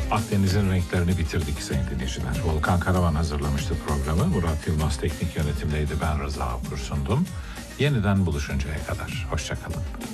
Akdeniz'in renklerini bitirdik sayın dinleyiciler. Volkan Karaman hazırlamıştı programı. Murat Yılmaz teknik yönetimdeydi. Ben Rıza Okur sundum. Yeniden buluşuncaya kadar. Hoşça kalın.